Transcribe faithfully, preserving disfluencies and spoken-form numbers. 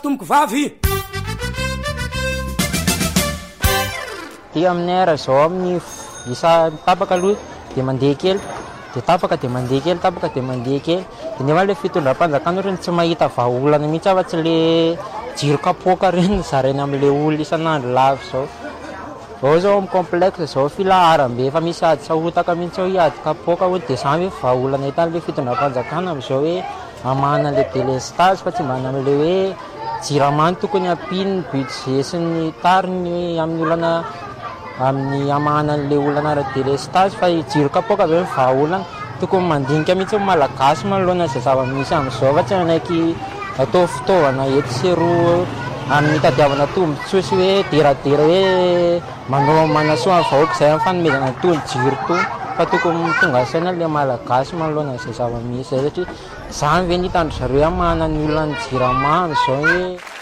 Tomboko vavy ty aminay ara zao amin'ny isa tapaka aloha dia mandeha kely dia tapaka dia mandeha kely tapaka dia mandeha kely dia nefa le fitondram-panjakana ohatrany tsy mahita vahaolana mihitsy afa tsy le jiro kapoaka reny zarainy amin'le olona isan'andro lavy zao ao zao amin'ny complexe zao filaharam-be efa misy ady sahotaka mihitsy ao hiady kapoaka ho dia zany hoe vahaolana hitany le fitondram-panjakana amin'izao hoe amana le délestage fa tsy mbana amin'le hoe jiramany tokony ampiny ny budget sy ny tariny amin'ny olana amin'ny amanan'le olana ara délestage fa jiro kapoaka avy hoe vahaolana tokony mandinika mihitsy malagasy manoloana izay zava-misy amin'izao fa tsy manaiky atao fitaovana ety sy roa amin'ny tadiavana tombontsoa sy hoe deradera hoe manao manasoa ny vahoaka izay amin'ny fanomezana ny tolo-jiro tony fa tokony tonga saina le malagasy manoloana izay zava-misy zay satria izany ve ny hitandry zareo amanan'ny olona ny jirama amin'izao hoe